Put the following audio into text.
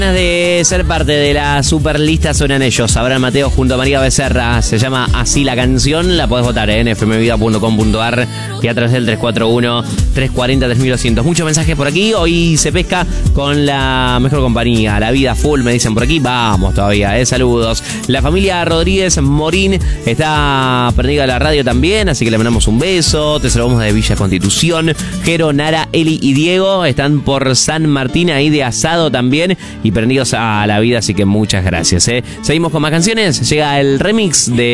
De ser parte de la superlista suenan ellos. Abraham Mateo junto a María Becerra. Se llama Así la canción. La podés votar en fmvida.com.ar y a través del 341-340-3200. Muchos mensajes por aquí. Hoy se pesca con la mejor compañía. La vida full, me dicen por aquí. Vamos todavía, saludos. La familia Rodríguez Morín está prendida a la radio también, así que le mandamos un beso. Te saludamos de Villa Constitución. Jero, Nara, Eli y Diego están por San Martín ahí de asado también y prendidos a la vida, así que muchas gracias. Seguimos con más canciones. Llega el remix de